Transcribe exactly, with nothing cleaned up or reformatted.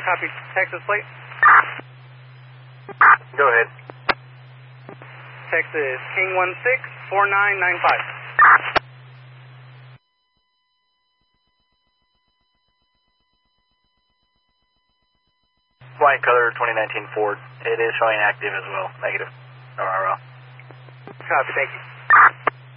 copy. Texas plate? Go ahead. Texas King one six four nine nine five. White color twenty nineteen Ford. It is showing active as well. Negative. R R L. Copy, thank you.